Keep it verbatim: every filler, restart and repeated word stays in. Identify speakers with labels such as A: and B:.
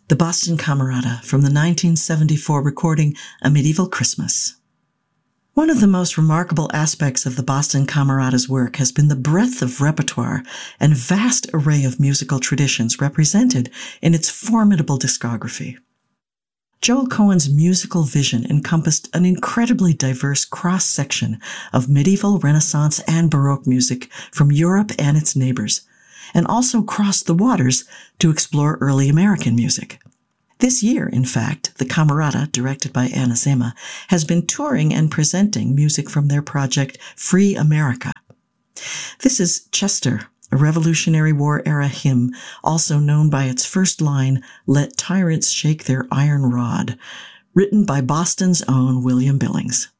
A: the Boston Camerata from the nineteen seventy-four recording A Medieval Christmas. One of the most remarkable aspects of the Boston Camerata's work has been the breadth of repertoire and vast array of musical traditions represented in its formidable discography. Joel Cohen's musical vision encompassed an incredibly diverse cross-section of medieval, Renaissance, and Baroque music from Europe and its neighbors, and also crossed the waters to explore early American music. This year, in fact, the Camerata, directed by Anna Zema, has been touring and presenting music from their project Free America. This is Chester, a Revolutionary War-era hymn, also known by its first line, "Let tyrants shake their iron rod," written by Boston's own William Billings.